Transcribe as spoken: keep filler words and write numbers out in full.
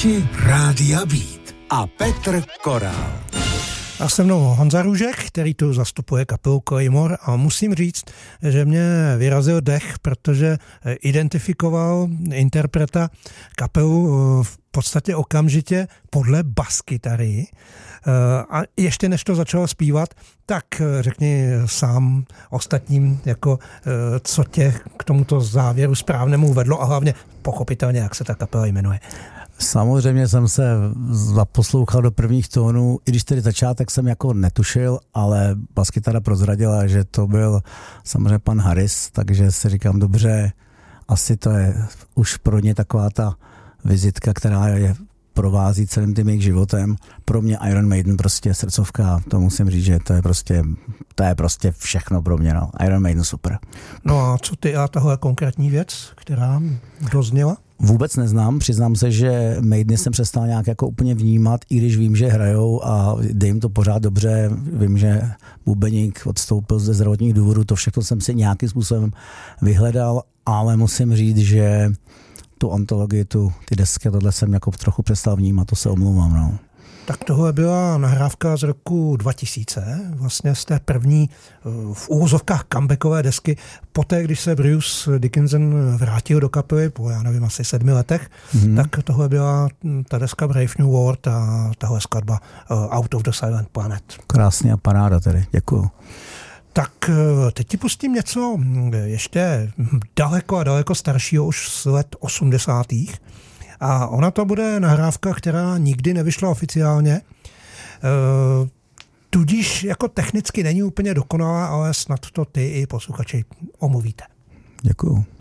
Posluchači Rádia Beat a Petr Korál. A se mnou Honza Růžek, který tu zastupuje kapelu Claymore, a musím říct, že mě vyrazil dech, protože identifikoval interpreta kapelu v podstatě okamžitě podle baskytary. A ještě než to začalo zpívat, tak řekni sám ostatním, jako, co tě k tomuto závěru správnému vedlo a hlavně pochopitelně, jak se ta kapela jmenuje. Samozřejmě jsem se zaposlouchal do prvních tónů, i když tedy začátek jsem jako netušil, ale baskytara prozradila, že to byl samozřejmě pan Harris, takže si říkám, dobře, asi to je už pro ně taková ta vizitka, která je provází celým tím jejich životem. Pro mě Iron Maiden prostě srdcovka, to musím říct, že to je prostě, to je prostě všechno pro mě. No. Iron Maiden super. No a co ty a tahle konkrétní věc, která dozněla? Vůbec neznám, přiznám se, že Maideny jsem přestal nějak jako úplně vnímat, i když vím, že hrajou a jde jim to pořád dobře. Vím, že bubeník odstoupil ze zdravotních důvodů, to všechno jsem si nějakým způsobem vyhledal, ale musím říct, že tu antologii, tu, ty desky, tohle jsem jako trochu přestal vnímat, to se omlouvám. No. Tak tohle byla nahrávka z roku dva tisíce, vlastně z té první v úvozovkách comebackové desky. Poté, když se Bruce Dickinson vrátil do kapely po, já nevím, asi sedmi letech, mm-hmm. tak tohle byla ta deska Brave New World a tahle skladba Out of the Silent Planet. Krásně a paráda tedy, děkuju. Tak teď ti pustím něco ještě daleko a daleko staršího, už z let osmdesátých. A ona to bude nahrávka, která nikdy nevyšla oficiálně. E, tudíž jako technicky není úplně dokonalá, ale snad to ty i posluchači omluvíte. Děkuju.